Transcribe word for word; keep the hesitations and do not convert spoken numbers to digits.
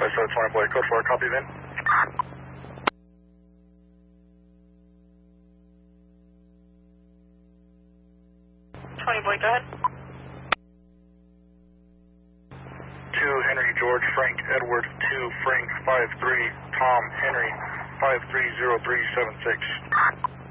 West Side twenty Boy, code four, copy then. twenty Boy, go ahead. two Henry George Frank Edward two Frank five three Tom Henry five three zero three seven six.